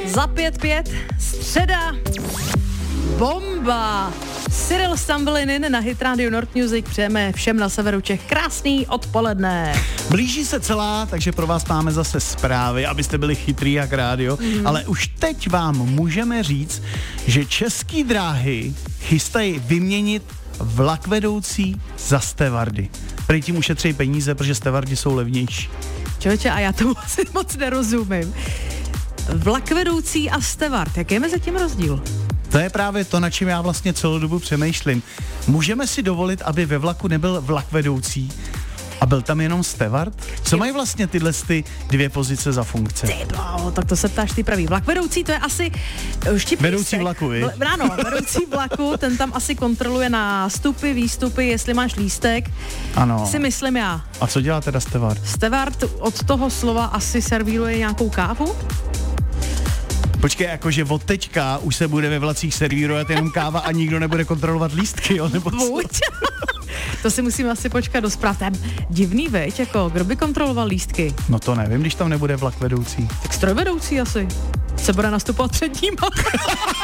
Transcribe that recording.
Za 5:05, středa, bomba. Cyril Stambolinin na Hit Radio North Music, přejeme všem na severu Čech krásný odpoledne. Blíží se celá, takže pro vás máme zase zprávy, abyste byli chytrý jak rádio, ale už teď vám můžeme říct, že Český dráhy chystají vyměnit vlakvedoucí za stevardy. Prý tím ušetří peníze, protože stevardi jsou levnější. Člověče, a já tomu asi moc nerozumím. Vlakvedoucí a stevard, jaký je mezi tím rozdíl? To je právě to, na čem já vlastně celou dobu přemýšlím. Můžeme si dovolit, aby ve vlaku nebyl vlakvedoucí a byl tam jenom stevard? Co mají vlastně tyhle dvě pozice za funkce? Tak to se ptáš ty pravý. Vlakvedoucí, to je asi štipísek. Vedoucí vlaku, vi? Ano, vedoucí vlaku, ten tam asi kontroluje nástupy, výstupy, jestli máš lístek. Ano. Si myslím já. A co dělá teda stevard? Stevard od toho slova asi servíruje nějakou kávu? Počkej, jakože od teďka už se bude ve vlacích servírovat jenom káva a nikdo nebude kontrolovat lístky, jo? Nebo co? To si musíme asi počkat do zpráv. Tam divný, veď, jako, kdo by kontroloval lístky? No to nevím, když tam nebude vlak vedoucí. Tak strojvedoucí asi. Se bude nastupovat před ním.